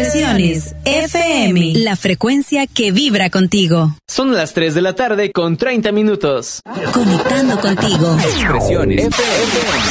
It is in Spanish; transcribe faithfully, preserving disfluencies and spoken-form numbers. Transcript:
Expresiones F M, la frecuencia que vibra contigo. Son las tres de la tarde con treinta minutos. Conectando contigo. Expresiones F M.